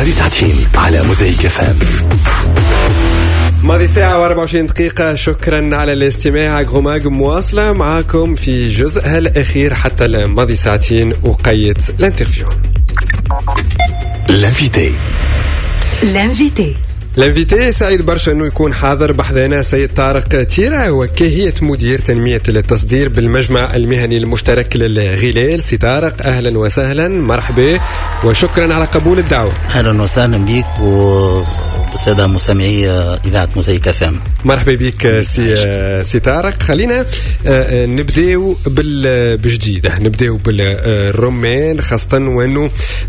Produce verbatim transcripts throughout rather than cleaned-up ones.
ماضي ساعتين على موزايك اف ام. ماضي ساعة وأربعة وعشرين دقيقة. شكرا على الاستماع. غماق مواصلة معاكم في جزءها الأخير حتى ماضي ساعتين وقيت الانترفيو. لانفيتي لانفيتي لانفيتي سعيد برشا أنه يكون حاضر بحذنا سيد طارق تيرا وكهية مدير تنمية التصدير بالمجمع المهني المشترك للغلال. سي طارق أهلا وسهلا، مرحبا وشكرا على قبول الدعوة. أهلا وسهلا بك والسادة مستمعي إذاعة موزايك اف ام. مرحبا بك سي سي طارق. خلينا نبداو بالجديد، نبداو بالرمان خاصة وأنه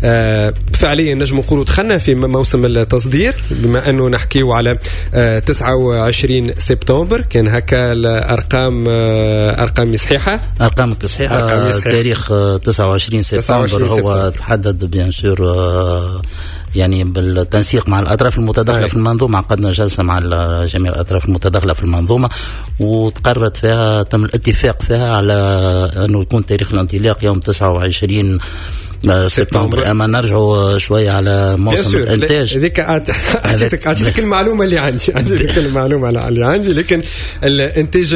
فعليا نجم نقولوا دخلنا في موسم التصدير، بما أنه نحكيو على تسعة وعشرين سبتمبر. كان هكا الأرقام أرقام صحيحة أرقامك صحيحة. تاريخ تسعة وعشرين سبتمبر هو تحدد بيان سور يعني بالتنسيق مع الأطراف المتداخلة أي. في المنظومة. عقدنا جلسة مع جميع الأطراف المتداخلة في المنظومة وتقررت فيها، تم الاتفاق فيها على أنه يكون تاريخ الانطلاق يوم تسعة وعشرين سبتمبر. أما نرجعوا شوية على موسم الإنتاج. هذيك أعطيتك أعطيتك المعلومة اللي عندي عندك المعلومة اللي عندي لكن الإنتاج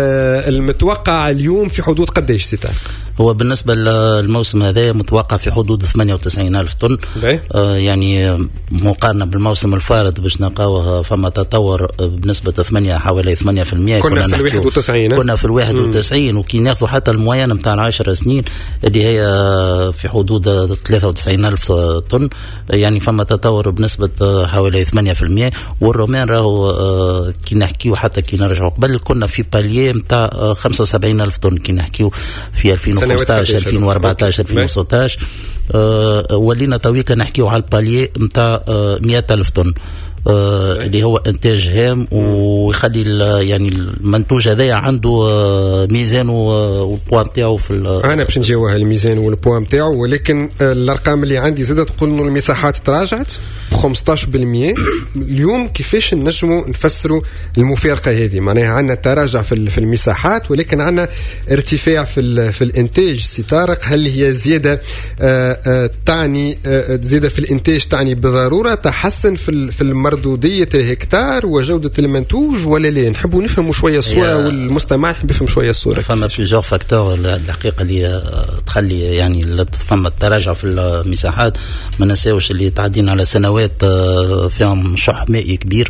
المتوقع اليوم في حدود قديش ستة؟ هو بالنسبة للموسم هذا متوقع في حدود ثمانية وتسعين ألف طن. آه يعني مقارنة بالموسم الفارط باش نلقاوه فما تطور بنسبة ثمانية حوالي ثمانية في المية. كنا, كنا في الواحد وتسعين كنا في الواحد وتسعين وكي ناخذوا حتى الموينة متاع العشر سنين اللي هي في حدود ثلاثة وتسعين ألف طن، يعني فما تطور بنسبة حوالي ثمانية في المية. والرومان راهو آه كي نحكيو حتى كي نرجعوا قبل كنا في باليه متاع خمسة وسبعين ألف طن كي نحكيو في ألفين وخمسطاش ألفين وأربعطاش ألفين وستطاش. أه ولينا تويكا نحكيو على الباليه متاع أه مئة ألف طن أه اللي هو انتاج هام ويخلي يعني المنتوج هذا عنده أه ميزان والبوان تاعو في انا باش نجيوها الميزان والبوان تاعو. ولكن الارقام اللي عندي زادت تقول انه المساحات تراجعت ب خمسطاش بالمية. اليوم كيفاش نجموا نفسروا المفارقه هذه؟ معناها عندنا تراجع في في المساحات ولكن عندنا ارتفاع في في الانتاج. سي طارق، هل هي زياده آآ آآ تعني آآ زياده في الانتاج تعني بالضروره تحسن في في مردودية الهكتار وجودة المنتوج ولا لا؟ نحبوا نفهموا شوية الصورة والمستمع يحب يفهم شوية الصورة. فما بليزيور فاكتور الحقيقة اللي تخلي يعني فما التراجع في المساحات. ما نساوش اللي تعدينا على سنوات فيهم شح مائي كبير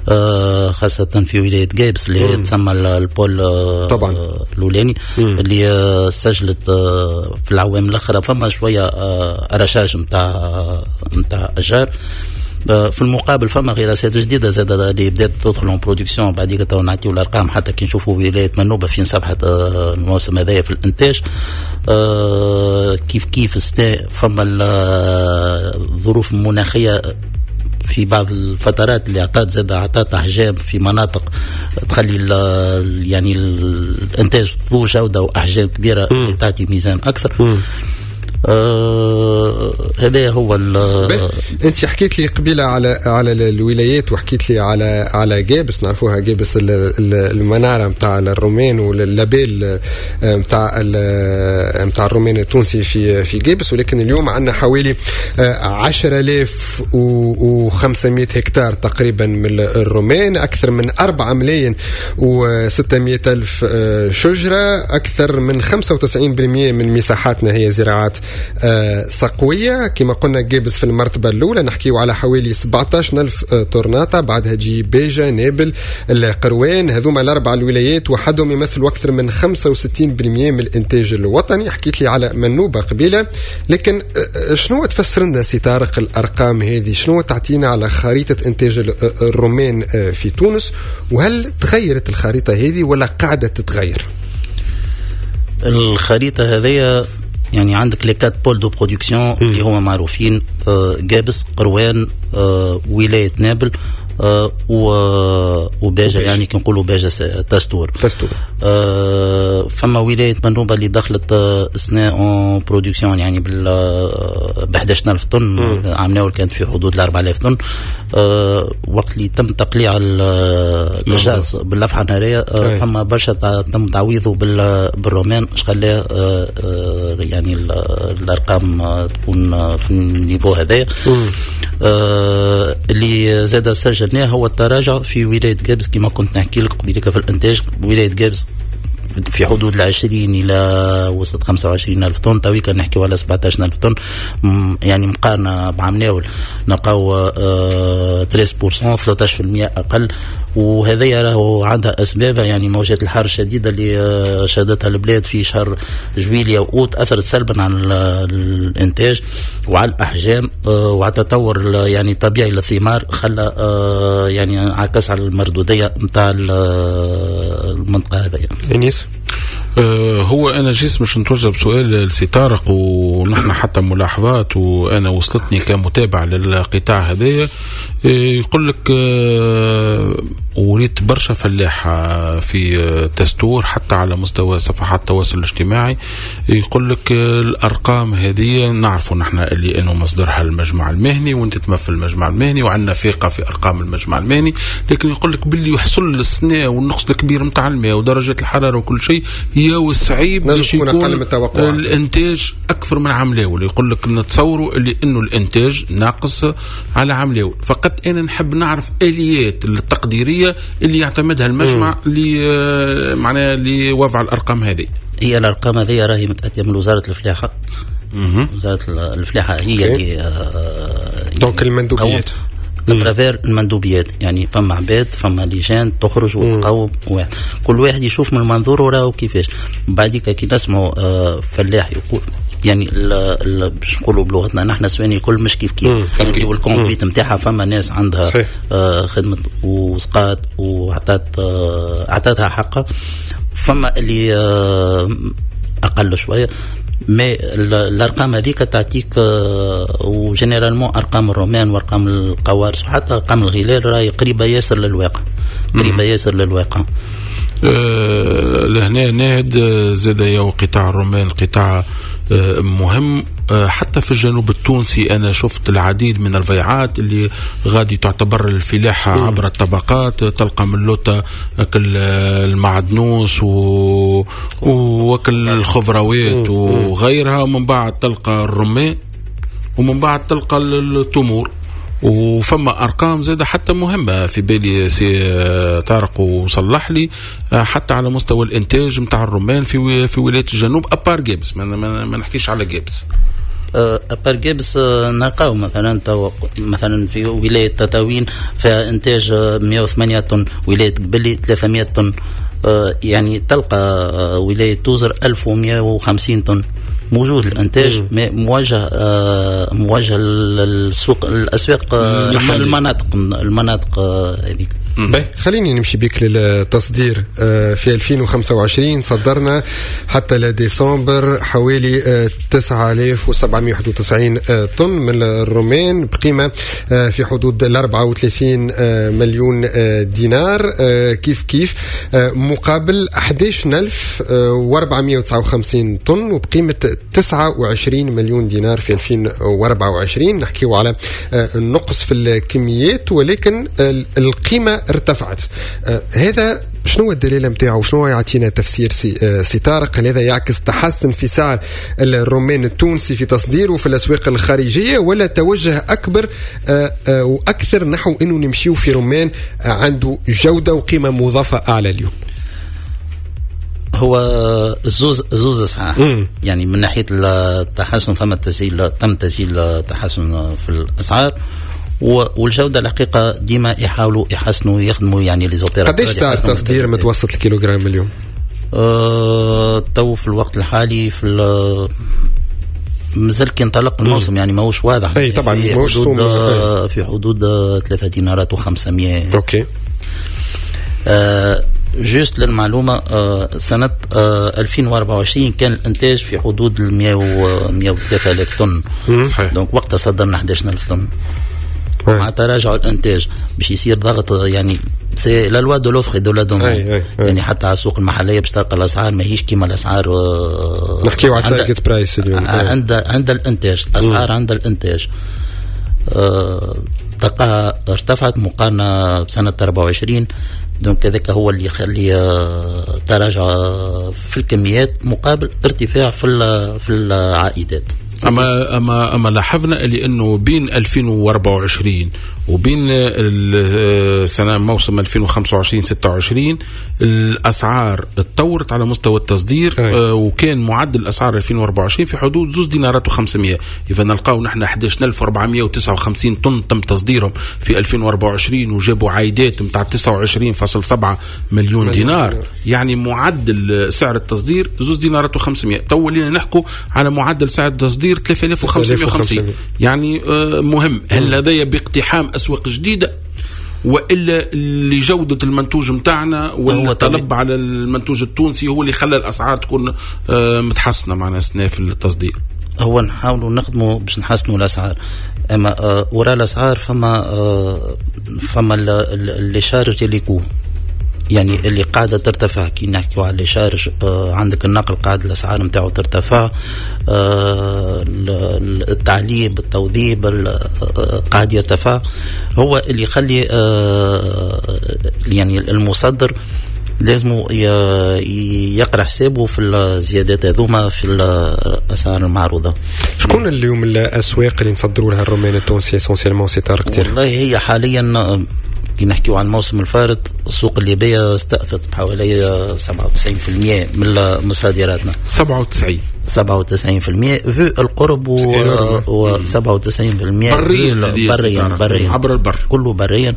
خاصة في ولاية جابس اللي تسمى البول طبعا الأولاني اللي سجلت في العوام الأخرى فما شوية رشاش متاع متاع أشجار. في المقابل فما غراسات جديده زاد اللي بدات تدخل اون برودكسيون. بعد كده نعطيو الارقام حتى كي نشوفوا ولايه منوبه فين صبحت الموسم هذايا في الانتاج. كيف كيف فما الظروف المناخيه في بعض الفترات اللي اعطت زاد اعطت احجام في مناطق تخلي يعني الانتاج ذو جوده واحجام كبيره اللي تعطي ميزان اكثر. م. آه هذا هو. انت حكيت لي قبيله على على الولايات وحكيت لي على على جابس، نعرفوها جابس المناره نتاع الرومان واللابيل نتاع نتاع الرومان التونسي في في جابس. ولكن اليوم عندنا حوالي عشرة آلاف وخمسمائة هكتار تقريبا من الرومان، اكثر من أربعة ملايين وستمائة الف شجره، اكثر من خمسة وتسعين بالمئة من مساحاتنا هي زراعات آه سقوية. كما قلنا جابس في المرتبة الأولى نحكيو على حوالي سبعطاش ألف آه طرناطة. بعدها تجي بيجا، نابل، القروان. هذوما الأربع الولايات وحدهم يمثلوا أكثر من خمسة وستين بالمئة من الإنتاج الوطني. حكيت لي على منوبة قبيلة، لكن آه شنو تفسر لنا سي طارق الأرقام هذه؟ شنو تعطينا على خريطة إنتاج الرومان آه في تونس؟ وهل تغيرت الخريطة هذه ولا قاعدة تتغير؟ الخريطة هذه يعني عندك لي كات بول دو برودكسيون اللي هما معروفين، آه جابس، قروان، آه ولاية نابل، آه وباجة يعني كي نقولوا باجة تستور تستور آه فما ولاية منوبة اللي دخلت آه سنة اون برودكسيون يعني بال ب أحد عشر ألف طن. عام ناول كانت في حدود الأربعة آلاف طن. آه وقت اللي تم تقليع الغاز باللفحة النارية آه فما برشا تم تعويضه بالرومان اش خلاه آه آه يعني الأرقام تكون في النيفو هذايا. آه اللي زاد سجلناه هو التراجع في ولاية جابس كما كنت نحكي لك قبيلك في الانتاج. ولاية جابس في حدود العشرين إلى وسط خمسة وعشرين ألف طن، توي كان نحكيو على سبعة عشر ألف طن، يعني مقارنة بعام ناول نلقاو آه ثلاثة بالمئة ثلاثة عشر بالمئة أقل. وهذا راهو عندها أسباب، يعني موجات الحر الشديدة اللي آه شهدتها البلاد في شهر جويلية وأوت أثرت سلبا على الإنتاج وعلى الأحجام آه وعلى التطور يعني الطبيعي للثمار، خلى آه يعني عكس على المردودية نتاع المنطقة هذه. انيس أه هو انا جيس مش نتوجه بسؤال لسي طارق، ونحن حتى ملاحظات وانا وصلتني كمتابع للقطاع هذايا. أه يقول لك أه وريت برشا فلاحة في تستور حتى على مستوى صفحات التواصل الاجتماعي يقول لك الارقام هذه نعرفوا نحن اللي انه مصدرها المجمع المهني وانت تمثل المجمع المهني وعندنا ثقه في ارقام المجمع المهني، لكن يقول لك باللي يحصل السنه والنقص الكبير نتاع الماء ودرجات الحراره وكل شيء يا والصعيب باش يكون الانتاج اكثر من عام الاول. يقول لك نتصوروا اللي انه الانتاج ناقص على عام الاول. فقط انا نحب نعرف اليات التقديريه اللي يعتمدها المجمع ل معناها لوضع الارقام هذه. هي الارقام هذه راهي متاتيه من وزاره الفلاحه. وزاره الفلاحه هي اللي دونك المندوبيات اترافير المندوبيات، يعني فما عباد فما لجان تخرج وتقوم واحد كل واحد يشوف من منظوره راهو كيفاش. بعديك كي نسمعوا آه فلاح يقول يعني باش نقولوا بلغتنا نحن سواني الكل مش كيف كيف يعني والكومبليت نتاعها. فما ناس عندها آه خدمه وسقات وعطات آه عطاتها حقها، فما اللي آه اقل شويه. مي الارقام هذيك تعطيك آه وجينيرالمون ارقام الرومان وارقام القوارص وحتى ارقام الغلال راهي قريبه ياسر للواقع، قريبه ياسر للواقع. أه لهنا ناد زاد يو قطاع الرومان قطاع أه مهم. أه حتى في الجنوب التونسي أنا شفت العديد من الضيعات اللي غادي تعتبر الفلاحة عبر الطبقات. تلقى من لوطة أكل المعدنوس وأكل الخضروات وغيرها، ومن بعد تلقى الرمان، ومن بعد تلقى التمور. وفما ارقام زاده حتى مهمه في بالي سي طارق وصلح لي حتى على مستوى الانتاج نتاع الرمان في في ولايه الجنوب ابار جابس. ما, ما نحكيش على جابس. ابار جابس نلقاو مثلا مثلا في ولايه تطاوين فيها انتاج مئة وثمانية طن، ولايه قبلي ثلاثمئة طن، يعني تلقى ولايه توزر ألف ومئة وخمسين طن. موجود الانتاج موجه آه موجه للسوق الاسواق آه المناطق المناطق هذيك. آه خليني نمشي بك للتصدير. آه في ألفين وخمسة وعشرين صدرنا حتى لديسمبر حوالي آه تسعة آلاف وسبعمئة وواحد وتسعين آه طن من الرومان بقيمه آه في حدود ال أربعة وثلاثين آه مليون آه دينار آه كيف كيف آه مقابل أحد عشر ألف وأربعمئة وتسعة وخمسين طن وبقيمه تسعة وعشرين مليون دينار في ألفين وأربعة وعشرين. نحكيو على النقص في الكميات ولكن القيمة ارتفعت. هذا شنو الدليل نتاعو؟ شنو يعطينا تفسير سي, سي طارق؟ هل هذا يعكس تحسن في سعر الرومان التونسي في تصديره في الأسواق الخارجية، ولا توجه أكبر وأكثر نحو أنه نمشيو في رومان عنده جودة وقيمة مضافة أعلى اليوم؟ هو الزوز الزوز صحيح. يعني من ناحيه التحسن فما تسهيل، تم تسهيل تحسن في الاسعار والجوده. الحقيقه ديما يحاولوا يحسنوا يخدموا يعني لي زوبيراتور. قداش سعر التصدير متوسط الكيلوغرام اليوم؟ أه تو في الوقت الحالي في مازال كي انطلق الموسم يعني ماهوش واضح. اي طبعا ماهوش في, في حدود ثلاثة دينارات وخمسمائة. اوكي. أه جوست للمعلومة آه سنة آه ألفين وأربعة وعشرين كان الانتاج في حدود المئة وثلاثة آلاف طن. صحيح. دونك وقتها صدرنا أحد عشر ألف طن. مع تراجع الانتاج باش يصير ضغط يعني سي لا لوا دو لوفر دو لا دوموند. يعني حتى على السوق المحلية باش تلقى الأسعار ماهيش كيما الأسعار آه نحكيو على تارجت برايس اليوم. عند عند الانتاج أسعار عند الانتاج آه تلقاها ارتفعت مقارنة بسنة أربعة وعشرين. دونك هذاك هو اللي يخلي تراجع في الكميات مقابل ارتفاع في في العائدات. اما اما اما لاحظنا اللي انه بين ألفين وأربعة وعشرين وبين السنه موسم ألفين وخمسة وعشرين ستة وعشرين الاسعار تطورت على مستوى التصدير. آه وكان معدل الاسعار ألفين وأربعة وعشرين في حدود زوز دينارات وخمسمية. اذا نلقاو نحن أحد عشر ألف وأربعمية وتسعة وخمسين طن تم تصديرهم في ألفين وأربعة وعشرين وجابوا عايدات نتاع تسعة وعشرين فاصلة سبعة مليون دينار. يعني معدل سعر التصدير زوز دينارات وخمسمية. تو لينا نحكوا على معدل سعر التصدير ثلاثة آلاف وخمسمية وخمسين. يعني آه مهم. هل هذا باقتحام اسواق جديده والا لجوده المنتوج متاعنا ولا الطلب على المنتوج التونسي هو اللي خلى الاسعار تكون آه متحسنه معنا سنة في التصدير؟ هو نحاولوا نخدموا باش نحسنوا الاسعار. اما آه وراء الاسعار فما آه فما اللي شارج اللي يكون يعني اللي قاعدة ترتفع. كي نحكيو على اللي شارج آه عندك النقل قاعد الأسعار متاعه ترتفع. آه التعليم التوظيف آه قاعد يرتفع. هو اللي يخلي آه يعني المصدر لازم يقرأ حسابه في الزيادات هذوما في الأسعار المعروضة. شكون اليوم الأسواق اللي نصدروا لها الرومان التونسي اسونسيالمون سيتار كتير؟ والله هي حاليا كي نحكيو عن الموسم الفارط السوق الليبية استأثرت بحوالي سبعة وتسعين بالمئة من صادراتنا. سبعة وتسعين سبعة وتسعين بالمئة في القرب و سبعة وتسعين بالمئة بريا بريا بريا عبر البر كله بريا.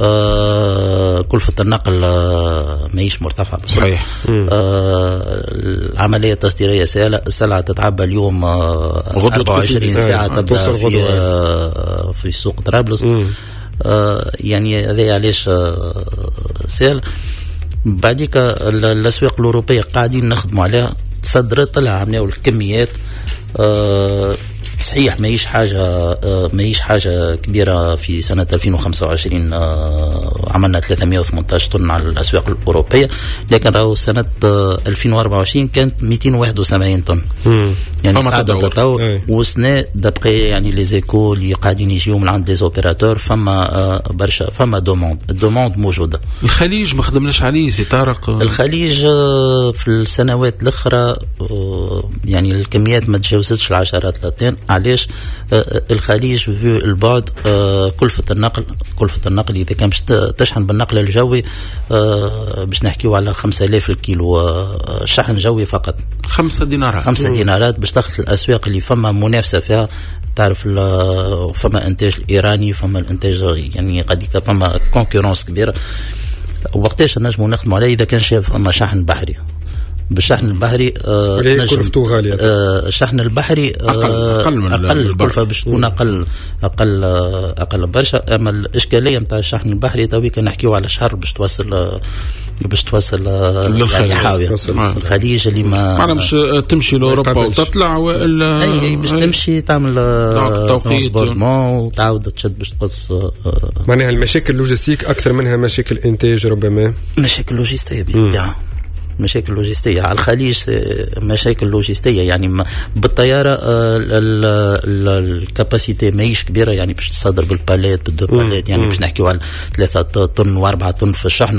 آه كلفة النقل آه ماهيش مرتفعة صحيح. آه العملية التصديرية سهلة. السلعة تتعبى اليوم آه أربعة وعشرين ساعة تبدأ في آه في سوق طرابلس. آه يعني هذا علاش آه سهل. بعديك الأسواق الأوروبية قاعدين نخدموا عليها. تصدرت طلع عملوا الكميات. آه صحيح ماهيش حاجة آه ماهيش حاجة كبيرة. في سنة ألفين وخمسة وعشرين آه عملنا ثلاثمية وثمانية عشر طن على الأسواق الأوروبية. لكن راهو سنة آه ألفين وأربعة وعشرين كانت مئتين وواحد وسبعين طن. يعني قاعدة تطور. وسنة دبقي يعني ليزيكو اللي قاعدين يجيو من عند ليزوبيراتور فما آه برشا فما دوموند. الدوموند موجودة. الخليج ما خدمناش عليه سي طارق. الخليج آه في السنوات الأخرى آه يعني الكميات ما تجاوزتش العشرات ثلاثين. علاش؟ آه الخليج في البعد آه كلفة النقل كلفة النقل إذا كان باش تشحن بالنقل الجوي آه باش نحكيو على خمسة آلاف الكيلو آه شحن جوي فقط. خمسة دينارات خمسة دينارات باش تدخل الأسواق اللي فما منافسة فيها. تعرف فما إنتاج الإيراني فما الإنتاج يعني قد فما كونكورنس كبيرة. وقتاش نجمو نخدموا عليه إذا كان شاف فما شحن بحري. بالشحن البحري آه كلفته غالية. آه الشحن البحري آه أقل أقل من أقل الكلفة باش تكون أقل أقل آه أقل برشا. أما الإشكالية متاع الشحن البحري توي كان نحكيو على شهر باش توصل آه باش توصل يعني حاوية الخليج اللي ما معنا مش تمشي لأوروبا وتطلع وإلا أي باش تمشي تعمل ترانسبورتمون وتعاود تشد باش تقص. معناها المشاكل اللوجستيك أكثر منها مشاكل إنتاج ربما. مشاكل لوجستية بالطبيعة. مشاكل لوجستية على الخليج مشاكل لوجستية يعني بالطيارة الكاباسيتي ماهيش كبيرة يعني باش تصدر بالباليت بالدو باليت يعني باش نحكيو على ثلاثة طن وأربعة طن في الشحنة.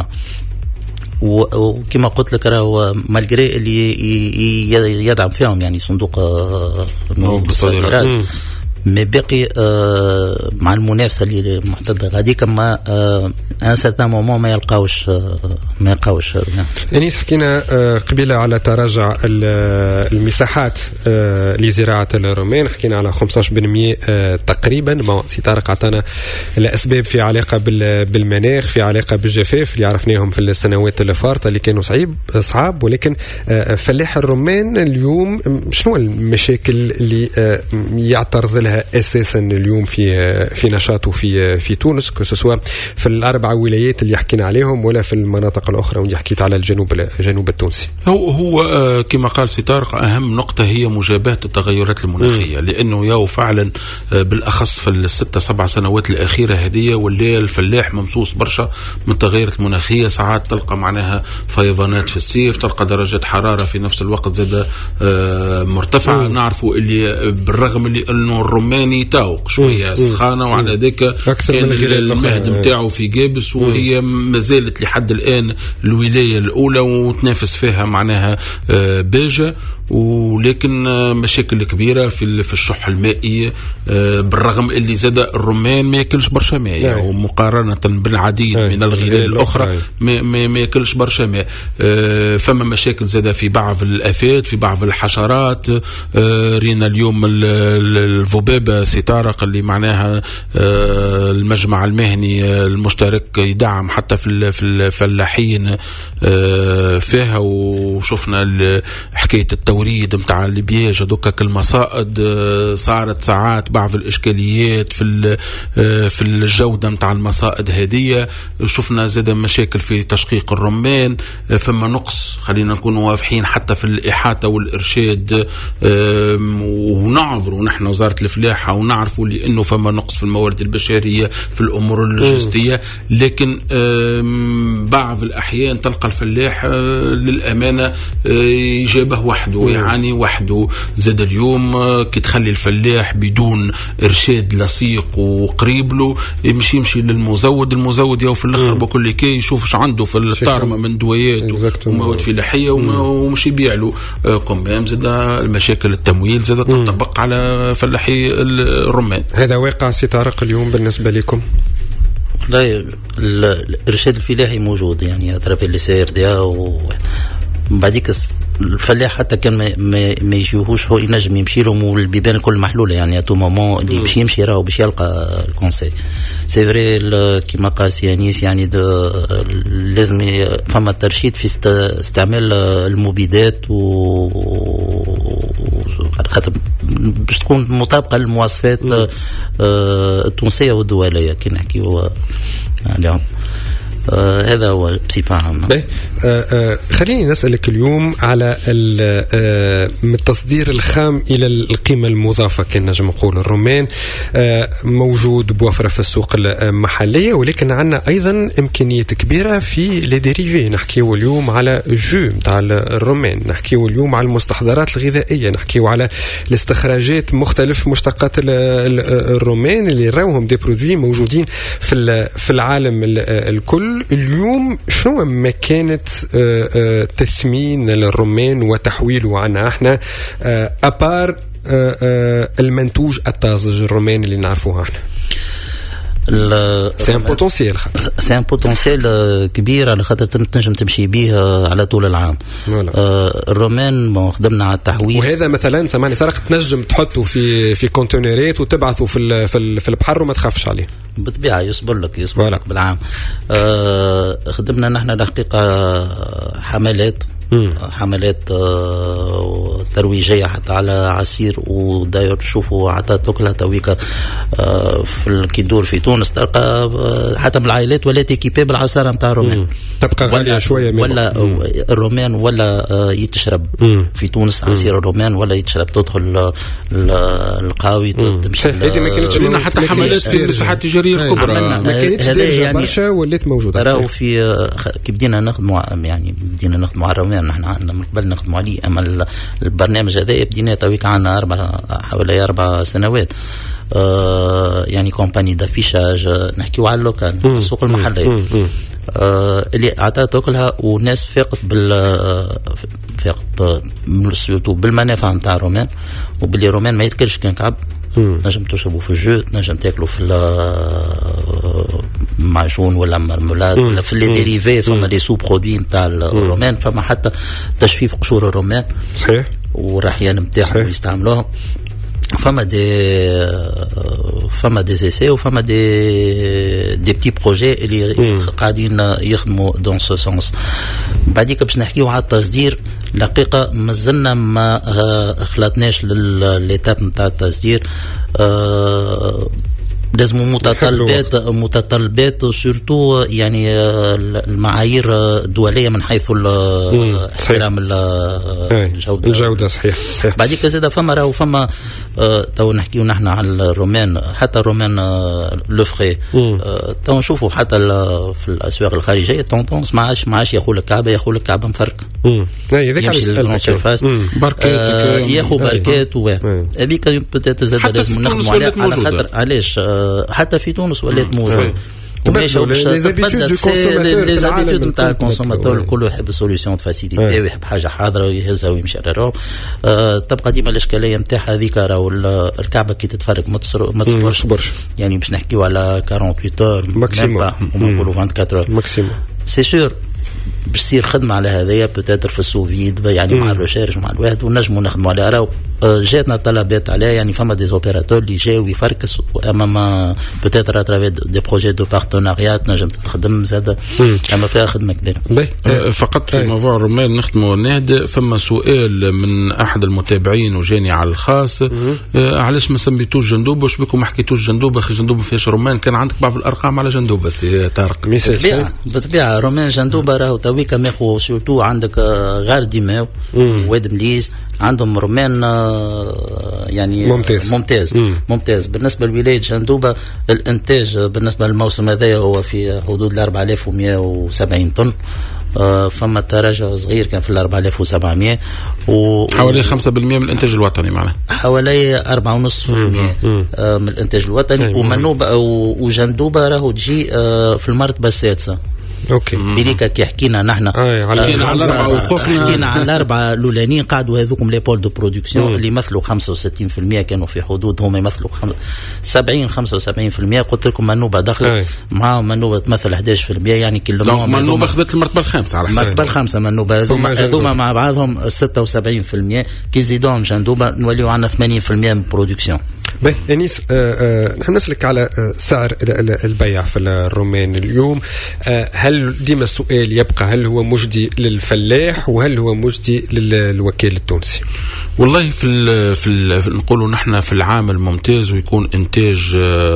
وكما قلت لك راهو مالغري اللي يدعم فيهم يعني صندوق الصادرات مي باقي آه مع المنافسه اللي محتده غاديك ما آه ان سارتان مومون ما يلقاوش آه ما يلقاوش يعني حكينا آه قبيله على تراجع المساحات آه لزراعه الرومان. حكينا على خمسة عشر بالمئة آه تقريبا. سي طارق عطانا الاسباب في علاقه بالمناخ في علاقه بالجفاف اللي عرفناهم في السنوات الفارطه اللي كانوا صعيب صعاب. ولكن آه فلاح الرومان اليوم شنو المشاكل اللي آه يعترض لها اساسا اليوم في في نشاطه في في تونس كسوا في الاربع ولايات اللي حكينا عليهم ولا في المناطق الاخرى واللي حكيت على الجنوب الجنوب التونسي؟ هو هو كما قال سي طارق اهم نقطه هي مجابهه التغيرات المناخيه. م. لانه ياو فعلا بالاخص في الستة سبع سنوات الاخيره هذه واللي الفلاح ممسوس برشا من التغيرات المناخيه. ساعات تلقى معناها فيضانات في الصيف، تلقى درجات حراره في نفس الوقت زاد مرتفعه. نعرفوا اللي بالرغم اللي انه الروماني تاوق شويه سخانه وعلى ذاك كان المهد نتاعو في جابس وهي ما زالت لحد الان الولايه الاولى وتنافس فيها معناها باجه. ولكن مشاكل كبيره في في الشح المائي، بالرغم اللي زاد الرمان ما ياكلش برشا ماء ومقارنه بالعديد من الغذاء الاخرى ما, ما, ما ياكلش برشا ماء. فما مشاكل زاد في بعض الافات، في بعض الحشرات. رينا اليوم الذبابه سي طارق اللي معناها المجمع المهني المشترك يدعم حتى في في الفلاحين فيها، وشفنا حكايه التوريد نتاع البياج هذوك المصائد صارت ساعات بعض الاشكاليات في في الجوده نتاع المصائد هذه. شفنا زاد مشاكل في تشقيق الرمان، فما نقص خلينا نكونوا واضحين حتى في الاحاطه والارشاد، ونعذروا نحن وزاره الفلاحه ونعرفوا لانه فما نقص في الموارد البشريه في الامور اللوجستيه، لكن بعض الاحيان تلقى الفلاح للامانه يجابه وحده، يعني وحده. زاد اليوم كي تخلي الفلاح بدون ارشاد لصيق وقريب له يمشي يمشي للمزود، المزود يو في الاخر بكل كي يشوفش عنده في الطارمه من دويات ومواد فلاحيه ومش يبيع له كومبام. زاد المشاكل التمويل زاد تطبق على فلاحي الرمان. هذا واقع سي طارق اليوم بالنسبه لكم؟ لا، الارشاد الفلاحي موجود يعني هذا في اللي ساير ده، وبعديك الفلاح حتى كان ما, ما, ما يجيوهوش هو ينجم يمشي لهم والبيبان الكل محلوله، يعني تو مومون اللي باش يمشي راهو باش يلقى الكونسي. سي فري كيما قال سيانيس يعني لازم فما ترشيد في استعمال المبيدات و خاطر باش تكون مطابقه للمواصفات التونسيه والدوليه كي نحكيو عليهم. آه هذا هو بصفة عامة. آه آه خليني نسألك اليوم على آه من التصدير الخام إلى القيمة المضافة كان نجم نقول. الرمان آه موجود بوفرة في السوق المحلية، ولكن عندنا أيضا إمكانيات كبيرة في لي ديريفي. نحكيو اليوم على جو متاع الرمان، نحكيو اليوم على المستحضرات الغذائية، نحكيو على الاستخراجات مختلف مشتقات الرمان اللي راوهم دي برودوي موجودين في في العالم الكل. اليوم شنو مكانة تثمين الرمان وتحويله عنا احنا أبار المنتوج الطازج الرمان اللي نعرفوه احنا؟ سي ان بوتنسيال سي ان بوتنسيال كبير على خاطر تنجم تمشي به على طول العام. آه الرومان خدمنا على التحويل، وهذا مثلا سامعني سرق تنجم تحطه في في كونتينرات وتبعثه في في, في البحر وما تخافش عليه بالطبيعه، يصبر لك يصبر لك بالعام. آه خدمنا نحن الحقيقه حملات مم. حملات آه ترويجيه حتى على عصير، وداير تشوفوا حتى تاكلها تويكا آه في كي تدور في تونس تلقى آه حتى من العائلات ولا تيكيبي بالعصاره نتاع الرمان، تبقى غاليه شويه ولا مم. الرمان ولا آه يتشرب مم. في تونس عصير الرمان ولا يتشرب، تدخل القهاوي تمشي. هذه ما كانتش لنا حتى حملات في المساحات التجاريه الكبرى، ما كانتش دارجه برشا ولات موجوده. راهو في كي بدينا نخدموا يعني بدينا نخدموا على الرمان نحن عندنا من قبل نخدموا عليه، اما البرنامج هذا بدينا تويك عندنا اربع حوالي اربع سنوات. آه يعني كومباني دافيشاج نحكيو على اللوكال السوق المحلي آه اللي عطات تاكلها والناس فاقت بال فاقت سورتو بالمنافع نتاع الرومان، وباللي الرومان ما يتكلش كان كعب. نجم تشربوا في الجو، نجم تاكلوا في المعجون ولا مرمولاد ولا في لي ديريفي، فما لي سو برودوي نتاع الرومان، فما حتى تجفيف قشور الرومان صحيح والرحيان نتاعهم يستعملوهم. فما دي فما دي زيسي وفما دي دي بتي بروجي اللي قاعدين يخدموا دون سو سونس. بعديك باش نحكيو على التصدير، الحقيقه مازلنا ما خلطناش للإيتاب نتاع التصدير. أه لازم متطلبات متطلبات سورتو يعني المعايير الدوليه من حيث احترام الجوده الجوده صحيح صحيح. بعد كذا فما راهو فما تو نحكيو نحن على الرومان، حتى الرومان لو فري تو نشوفوا حتى في الاسواق الخارجيه تونتونس ما عادش ما عادش ياخذ الكعبه ياخذ الكعبه مفرك. اي هذاك على بركات ياخذ بركات هذيك بوتيت زاد لازم نخدموا على خاطر علاش حتى في تونس ولات موجود وماشي باش تبدل لي زابيتود نتاع الكونسوماتور. الكل يحب السوليسيون فاسيليتي ويحب حاجه حاضره ويهزها ويمشي على روح. أه تبقى ديما الاشكاليه نتاعها هذيك راهو الكعبه كي تتفرق ما تصبرش يعني باش نحكيو على أربعة وأربعين اور ماكسيموم ونقولوا أربعة وعشرين اور ماكسيموم. سي سور باش تصير خدمه على هذايا بوتيتر في السوفيد يعني مع الريشيرش ومع الواحد ونجموا نخدموا عليها. راهو جاتنا طلبات عليها يعني فما دي اوبيراتور اللي جاوا يفركس امام بوتيتر اترافي دي بروجي دو بارتناريات نجم تخدم زاد اما فيها خدمه كبيره. فقط في موضوع الرمال نخدموا نهد فما سؤال من احد المتابعين وجاني على الخاص علاش ما سميتوش جندوبه واش بكم ما حكيتوش جندوبه اخي جندوبه فيهاش رمان كان عندك بعض الارقام على جندوبه سي طارق. بالطبيعه بالطبيعه رمان جندوبه راهو تويكا ماخو سورتو عندك غار ديماو واد مليز عندهم رمان يعني ممتاز ممتاز, ممتاز. بالنسبه لولايه جندوبه الانتاج بالنسبه للموسم هذا هو في حدود ال أربعة آلاف ومئة وسبعين طن. فما تراجع صغير كان في ال أربعة آلاف وسبعمئة و حوالي خمسة بالمئة من الانتاج الوطني معناها حوالي أربعة ونصف بالمئة من الانتاج الوطني. ومنوبه وجندوبه راهو تجي في المرتبه السادسه. اوكي بليكا كي حكينا نحن حكينا على الاربعه وقفنا حكينا على الاربعه الاولانيين قعدوا هذوكم لي بول دو برودكسيون اللي يمثلوا خمسة وستين بالمئة كانوا في حدود هم يمثلوا سبعين خمسة وسبعين بالمئة. قلت لكم منوبه دخلت معاهم منوبه تمثل أحد عشر بالمئة يعني كل منوبه اخذت المرتبه الخامسه على حسب المرتبه الخامسه منوبه هذوما مع بعضهم ستة وسبعين بالمئة كي زيدوهم جندوبه نوليو عندنا ثمانين بالمئة من البرودكسيون. باهي انيس نحن نسلك على سعر البيع في الرومان اليوم. هل ديما السؤال يبقى هل هو مجدي للفلاح وهل هو مجدي للوكيل التونسي؟ والله في ال في, ال نقولوا نحن في العام الممتاز ويكون انتاج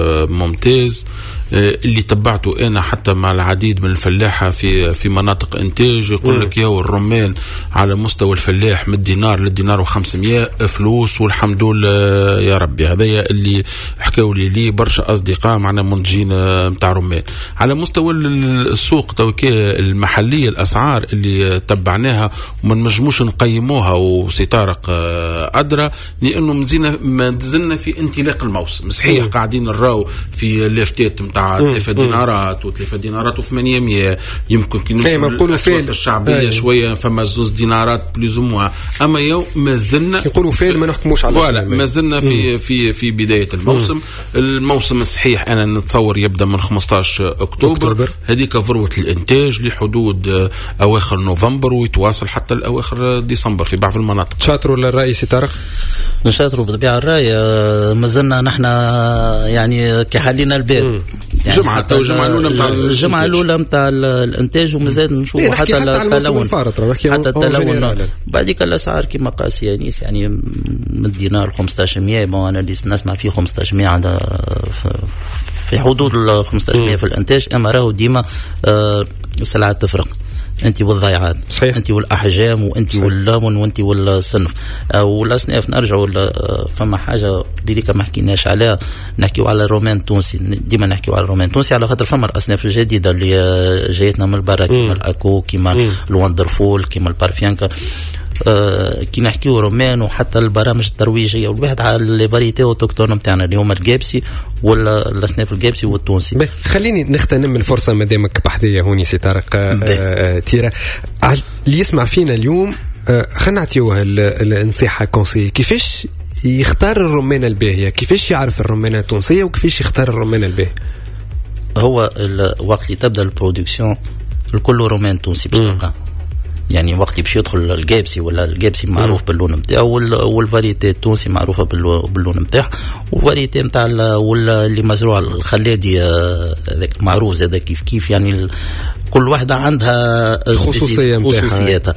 ممتاز اللي تبعته انا حتى مع العديد من الفلاحه في في مناطق انتاج يقول لك يا الرمان على مستوى الفلاح من الدينار للدينار وخمسمائة فلوس والحمد لله يا ربي. هذايا اللي حكاوا لي لي برشا اصدقاء معنا منتجين نتاع رمان. على مستوى السوق توكي المحليه الاسعار اللي تبعناها وما نجموش نقيموها وسي طارق ادرى لانه مزينا ما زلنا في انطلاق الموسم. صحيح قاعدين نراو في لافتات نتاع ثلاثة دينارات وثلاثة دينارات وثمانمائة يمكن كي نقولوا فين الشعبيه أي. شويه فما زوز دينارات بليز موا اما يوم ما زلنا يقولوا فين ما نحكموش على فوالا ما زلنا في في في بدايه الموسم. مم. الموسم الصحيح انا نتصور يبدا من خمسة عشر أكتوبر هذيك ذروه الانتاج لحدود اواخر نوفمبر ويتواصل حتى الاواخر ديسمبر في بعض المناطق. شاطروا للرئيس طارق نشاطروا بطبيعه الراي ما زلنا نحن يعني كحلينا الباب يعني جمعة تو جمعة الأولى نتاع الجمعة الأولى نتاع الإنتاج ومازال نشوفوا حتى التلون حتى التلون بعديك الأسعار كما قاس يانيس يعني من الدينار خمسة عشر مئة ما أنا اللي نسمع فيه خمسة عشر مئة عندها في حدود ال خمسة عشر مئة في الإنتاج. أما راهو ديما السلعات تفرق انت والضيعات صحيح. انت والاحجام وانت واللون وانت والصنف والاصناف. نرجعوا فما حاجه ديريك ما حكيناش عليها نحكيو على الرومان التونسي. ديما نحكيو على الرومان التونسي على خاطر فما الاصناف الجديده اللي جايتنا من برا كيما الاكو كيما الوندرفول كيما البارفيانكا. آه كي نحكيو رومان وحتى البرامج الترويجيه والواحد على لي فاريتي اوتوكتون نتاعنا اللي هما الجابسي ولا الاصناف الجابسي والتونسي. خليني نغتنم الفرصه مادامك بحذيه هوني سي طارق آه تيرا اللي يسمع فينا اليوم. آه خلينا نعطيوه النصيحه كونسي كيفاش يختار الرمانه الباهيه كيفاش يعرف الرمانه التونسيه وكيفاش يختار الرمانه الباهيه. هو الوقت اللي تبدا البرودكسيون الكل رومان تونسي باش تلقاه يعني وقت باش يدخل الجابسي ولا الجابسي معروف باللون نتاعو والفاريتي التونسي معروفه باللون نتاعه وفاريتي نتاع اللي مزروع الخلادي هذاك معروف زاد كيف كيف يعني كل واحده عندها خصوصيه خصوصياتها.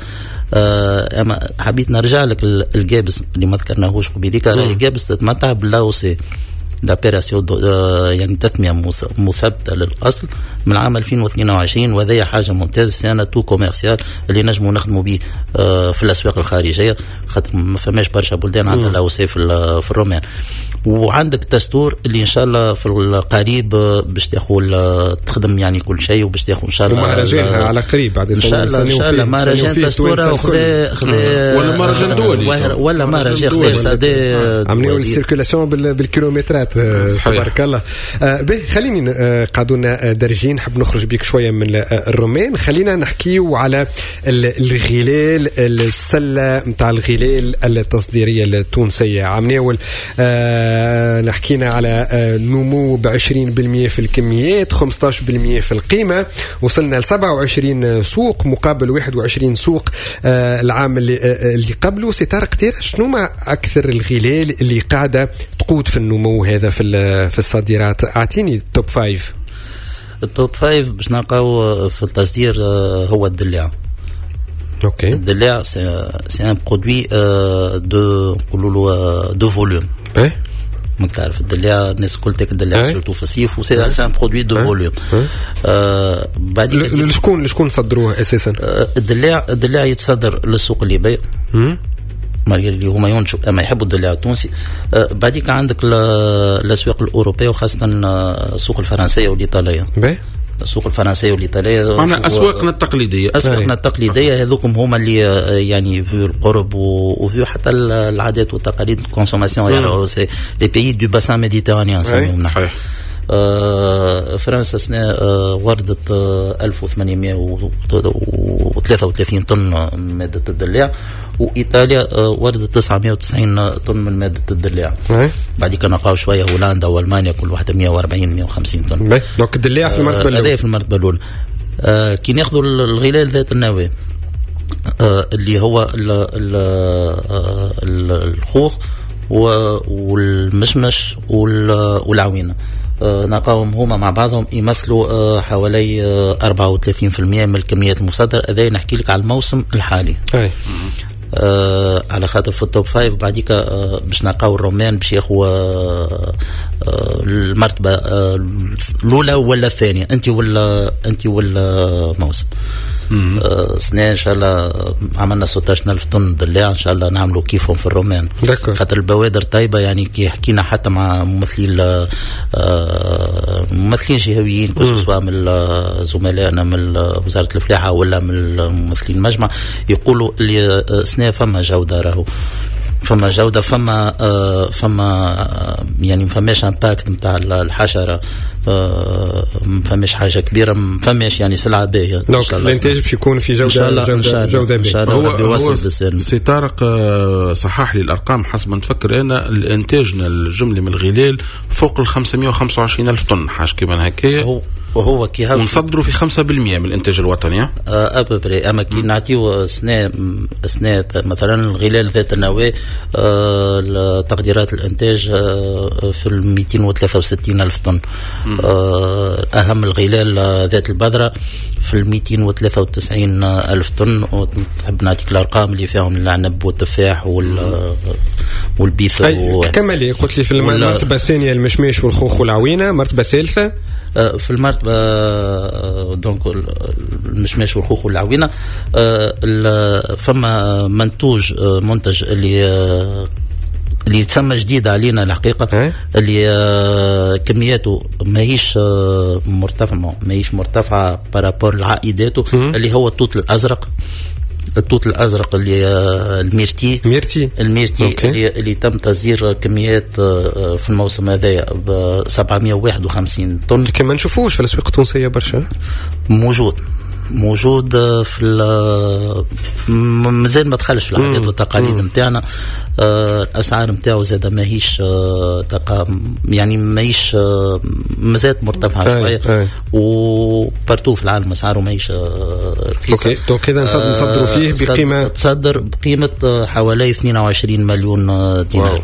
آه اما حبيت نرجع لك الجابس اللي ما ذكرناهوش قبيليك راهي الجابس تتمتع باللاوسي دابيراسيون يعني تثمية مثبتة للأصل من عام ألفين واثنين وعشرين وهذه حاجة ممتازة. سنة تو كوميرسيال اللي نجموا نخدموا به في الأسواق الخارجية خاطر ما فماش برشا بلدان عندها الأوسي في الرومان. وعندك تستور اللي ان شاء الله في القريب باش تاخذ تخدم يعني كل شيء وباش تاخذ ان شاء الله ومهرجانها على قريب بعد ان شاء الله ان شاء الله مهرجان تستور وخذا خذا ولا مهرجان دولي ولا مهرجان خذا سادي عملوا السيركولاسيون بالكيلومترات تبارك الله. باهي خليني قعدونا دارجين نحب نخرج بيك شويه من الرومان. خلينا نحكيو على الغلال السله نتاع الغلال التصديريه التونسيه. عملنا نحكينا على نمو بعشرين بالمئة في الكميات خمسة عشر بالمئة في القيمة. وصلنا لسبعة وعشرين سوق مقابل واحد وعشرين سوق العام اللي, اللي قبله. سي طارق تيرا شنو ما أكثر الغلال اللي قاعدة تقود في النمو هذا في في الصادرات؟ أعطيني التوب فايف. التوب فايف باش نلقاو في التصدير هو الدلاع. اوكي. الدلاع سي سي ان برودوي دو نقولوا دو فوليوم. ايه ما تعرف الدلاع الناس كل تاك الدلاع سورتو في الصيف وسي سي ان برودوي دو فوليوم. بعد شكون شكون صدروه اساسا؟ الدلاع الدلاع يتصدر للسوق الليبي مالغري اللي هما ينشوا اما يحبوا الدلاع التونسي. أه بعديك عندك الاسواق الاوروبيه وخاصه السوق الفرنسيه والايطاليه. باهي. السوق الفرنسيه والايطاليه معنا اسواقنا التقليديه اسواقنا التقليديه هذوكم هما اللي يعني في القرب وفي حتى العادات والتقاليد الكونسوماسيون يعني سي لي بيي دو باسان ميديتيرانيان نسميهم نحن. آه فرنسا سنة آه وردت آه ألف وثمانمئة وثلاثة وثلاثين طن من مادة الدلاع وإيطاليا آه وردت تسعمئة وتسعين طن من مادة الدلاع. بعد كده نلقاو شوية هولندا وألمانيا كل واحدة مئة وأربعين مئة وخمسين طن. دونك الدلاع في المرتبة الأولى. هذا في المرتبة الأولى. آه كي ناخذوا الغلال ذات النواة آه اللي هو ال ال ال الخوخ والمشمش والعوينة آه نلقاهم هما مع بعضهم يمثلوا آه حوالي آه أربعة وثلاثين بالمئة من الكميات المصدرة. هذا نحكي لك على الموسم الحالي. أي. آه على خاطر في التوب فايف بعديك آه باش نلقاو الرومان باش ياخذوا آه آه المرتبة آه الأولى ولا الثانية أنت ولا أنت ولا موسم. آه سنة إن شاء الله عملنا ستة عشر ألف طن دلاع إن شاء الله نعملوا كيفهم في الرومان. خاطر البوادر طيبة يعني كي حكينا حتى مع ممثلين آه ممثلين شهويين كسوا من زملائنا من وزارة الفلاحة ولا من الممثلين المجمع يقولوا اللي سنة فما جودة راهو فما جودة فما آه فما آه يعني مفماش امباكت نتاع الحشرة آه مفماش حاجة كبيرة مفماش يعني سلعة باهية. دونك الانتاج باش يكون في جودة جودة جودة باهية. هو, هو سي طارق آه صحح لي الأرقام حسب ما نتفكر أنا الانتاجنا الجملي من الغلال فوق ال خمسمئة وخمسة وعشرين ألف طن حاجة كيما هكايا وهو كي هاو ونصدروا في خمسة بالمئة من الانتاج الوطني ابري. اما كي نعطيو سنة سنة مثلا الغلال ذات النواة آه تقديرات الانتاج آه في مئتين وثلاثة وستين ألف طن. آه اهم الغلال ذات البذرة في مئتين وثلاثة وتسعين ألف طن. ونحب نعطيك الارقام اللي فيهم العنب والتفاح وال والبيف كمالي قلت لي في المرتبة الثانية المشماش والخوخ والعوينة. مرتبة ثالثة في المرتبة دونك المشماش والخوخ والعوينة فما منتوج منتج اللي اللي يتسمى جديد علينا الحقيقة اللي كمياته ماهيش مرتفعة ماهيش مرتفعة بارابور لعائداته اللي هو التوت الأزرق. التوت الازرق اللي الميرتي ميرتي الميرتي اللي, اللي تم تصدير كميات في الموسم هذا ب سبعمئة وواحد وخمسين طن. كما نشوفوش في الاسواق التونسيه برشا موجود موجود في مازال ما دخلش في العادات والتقاليد نتاعنا. الاسعار نتاعو زاده ماهيش يعني ماهيش مازالت مرتفعه شويه وبارتو في العالم اسعاره ماهيش رخيصه. اوكي دونك كذا نصدروا فيه بقيمه تصدر بقيمه حوالي اثنين وعشرين مليون دينار.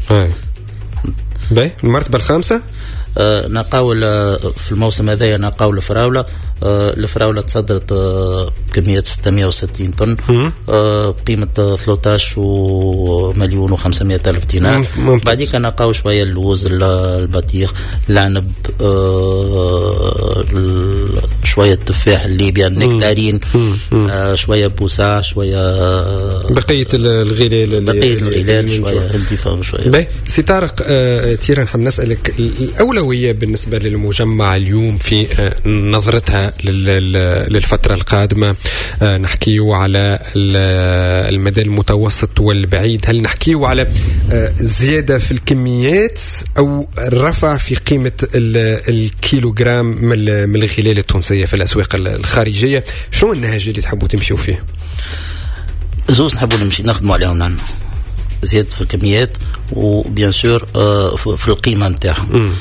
باهي المرتبه الخامسه آه نقاول في الموسم هذا نقاول الفراولة. آه الفراولة تصدرت آه بكمية ستمئة وستين طن آه بقيمة ثلاثة عشر مليون وخمسمائة ألف دينار. بعديك نقاول شوية اللوز البطيخ العنب آه شويه تفاح الليبيا نكتارين آه شويه بوسع شويه بقيه الغلال بقيه الغلال شويه هندي فهم شويه. باهي سي طارق آه تيران حاب نسالك الاولويه بالنسبه للمجمع اليوم في آه نظرتها للفتره القادمه. آه نحكيو على المدى المتوسط والبعيد، هل نحكيو على آه زياده في الكميات او الرفع في قيمه الكيلوغرام من الغلال التونسيه في الاسواق الخارجيه؟ شنو النهج اللي تحبوا تمشيوا فيه؟ زوز نحبوا نمشي نخدموا عليهم نحن، زيادة في الكميات وبيان سور آه في القيمة نتاعهم.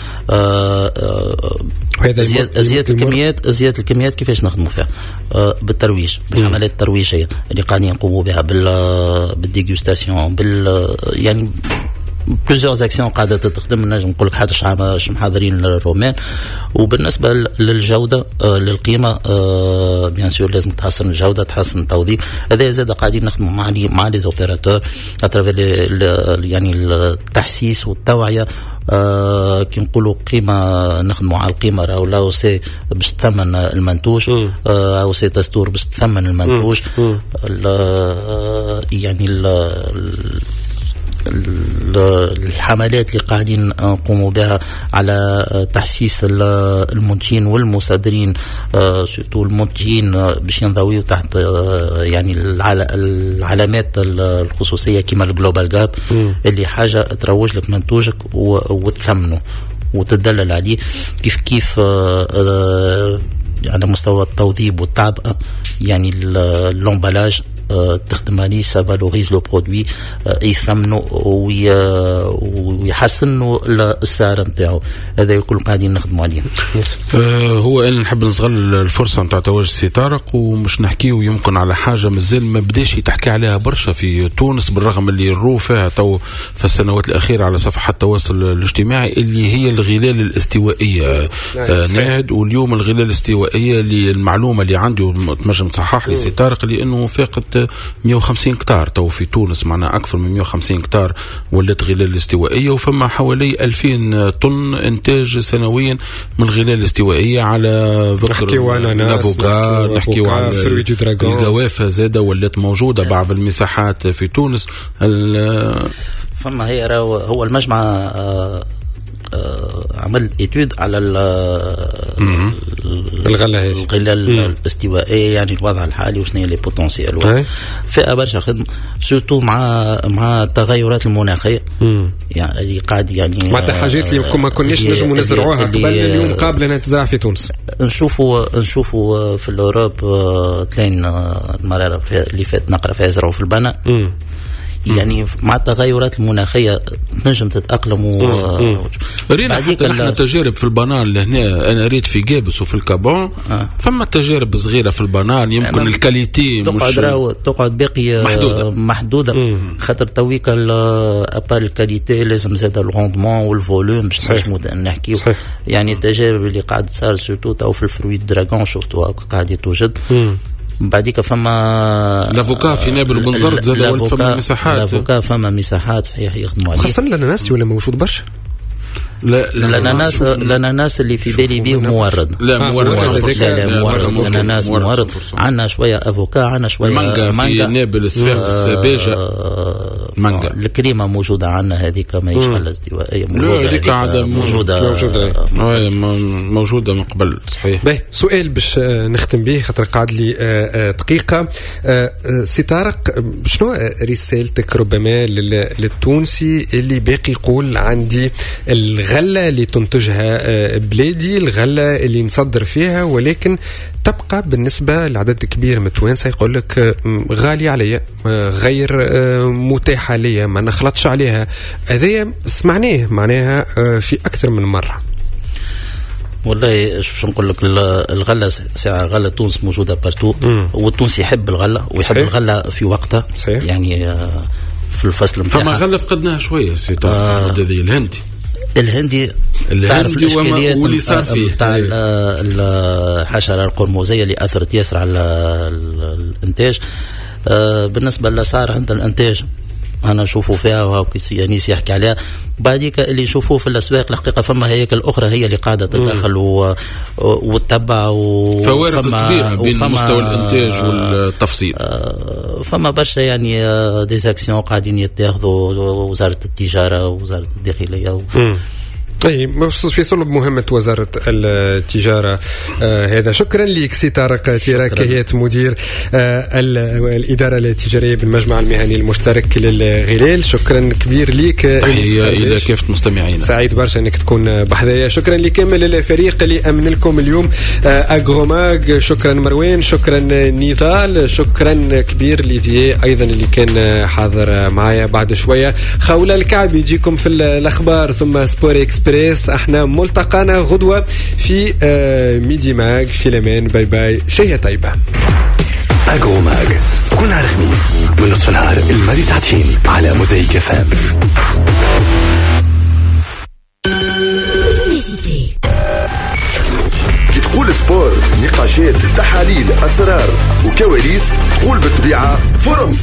زيادة زيادة الكميات زيادة الكميات كيفاش نخدموا فيها؟ آه بالترويج، بالعمليات الترويجية اللي قاعدين نقوموا بها بال بالديغوستاسيون بال يعني بلوزيور اكسيون قاعده تخدم. نجم نقول لك حاجه مش محاضرين الرومان. وبالنسبه للجوده آه للقيمه آه بيان سور لازم تحسن الجوده تحسن التوظيف. هذا زاد قاعدين نخدموا مع لي مع لي زوبيراتور اترافير يعني التحسيس والتوعيه. آه كي نقولوا قيمه نخدموا على القيمه راهو لا سي باش تثمن المنتوج آه او سي تستور باش تثمن المنتوج. يعني ال الحملات اللي قاعدين نقوموا بها على تحسيس المنتجين والمصدرين سورتو المنتجين باش ينضويوا تحت يعني العلامات الخصوصيه كما الجلوبال جاب اللي حاجه تروج لك منتوجك وتثمنه وتدلل عليه كيف كيف على مستوى التوظيف والتعبئه. يعني اللومبالاج تخدم عليه سا فالوريز لو برودوي يثمنوا ويحسنوا السعر نتاعو. هذا الكل قاعدين نخدموا عليه. هو انا نحب نصغل الفرصه نتاع تواجد سي طارق ومش نحكيو يمكن على حاجه مازال ما بداش تحكي عليها برشا في تونس بالرغم اللي نرو فيها تو في السنوات الاخيره على صفحات التواصل الاجتماعي اللي هي الغلال الاستوائيه. آه ناهد واليوم الغلال الاستوائيه اللي المعلومه اللي عندي تنجم تصحح لي سي طارق لانه فاقت مئة وخمسين كتار تو في تونس معنا أكثر من مئة وخمسين كتار ولات غلال استوائية وفما حوالي ألفين طن إنتاج سنويا من الغلال الاستوائية على ذكر الأفوكا نحكيو على الجوافة زادة ولات موجودة بعض المساحات في تونس. فما هي هو المجمع آه آه عمل إتيود على الغلة هذه الغلة الاستوائية يعني الوضع الحالي وشنو هي لي بوتنسيال فيها برشا خدمة سورتو مع مع التغيرات المناخية يعني اللي قاعد يعني مع حاجات اللي ما كناش نجموا نزرعوها قبل اليوم قابلة انها تزرع في تونس. نشوفوا نشوفوا في الأوروب تلاقين المرة اللي فات نقرا فيها يزرعوا في البناء يعني مع التغيرات المناخية نجم تتأقلموا. رينا حتى نحن تجارب في البنان لهنا أنا ريت في جابس وفي الكابون آه. فما تجارب صغيرة في البنان يمكن الكاليتي تقعد راهو تقعد باقي محدودة, محدودة. خاطر تويك أبار الكاليتي لازم زاد الروندمون والفولوم باش نجمو نحكيو يعني التجارب اللي قاعد صار سورتو تو في الفروي دراغون شفتوها قاعد توجد. بعديك فما لافوكا في نابل وبنزرت زاد فما مساحات لافوكا فما مساحات صحيح يخدموا عليه خاصة الأناناس ولا موجود برشا. لا الأناناس الأناناس اللي في بالي بيه مورد لا مورد لا لا مورد الأناناس مورد. عندنا شوية أفوكا عندنا شوية مانجا في نابل الصفاق السباجة مانجا الكريمة موجودة عندنا هذه كما يشغل الاستوائية موجودة موجودة موجودة موجودة من قبل صحيح. باهي سؤال باش نختم به خاطر قاعد لي دقيقة. سي طارق شنو رسالتك ربما للتونسي اللي باقي يقول عندي الغلة اللي تنتجها بلادي الغلة اللي نصدر فيها ولكن تبقى بالنسبة لعدد كبير من التوانسة يقول لك غالية عليا غير متاحة ليا ما نخلطش عليها. هذا سمعناه معناها في أكثر من مرة. والله شو نقول لك الغله ساعه غله تونس موجوده بارتو والتونسي يحب الغله ويحب صحيح. الغله في وقتها صحيح. يعني في الفصل نتاعها فما غله فقدناها شويه سي آه هذه الهندي الهندي تعرف الاشكاليات تاع الحشره القرمزيه اللي اثرت ياسر على الانتاج. بالنسبه للاسعار عند الانتاج انا نشوفوا فيها وكي يانيس يحكي عليها. بعديك اللي نشوفوه في الاسواق الحقيقه فما هياكل اخرى هي اللي قاعده تتدخل وتتبع فوارق كبيره بين مستوى الانتاج والتفصيل. فما برشا يعني ديزاكسيون قاعدين يتاخذوا وزاره التجاره ووزاره الداخليه. طيب في صلب مهمة وزارة التجارة آه هذا. شكرا لك سي طارق تيراك، هي مدير آه الإدارة التجارية بالمجمع المهني المشترك للغلال. شكرا كبير لك. تحية إلى كافة مستمعينا، سعيد برشا أنك تكون بحذايا. شكرا لكامل الفريق اللي أمن لكم اليوم آه أغروماغ. شكرا مروان، شكرا نضال، شكرا كبير ليفيي أيضا اللي كان حاضر معايا. بعد شوية خولة الكعب يجيكم في الأخبار، ثم سبور إكسبريس. احنا ملتقانا غدوة في آه ميدي ماج. في الأمان، باي باي، شيء طيبة. أجو ماج كل نهار خميس من نصف نهار المالي ساعتين على موزايك اف ام. كي تقول سبور، نقاشات، تحاليل، أسرار وكواليس، تقول بالطبيعة فورم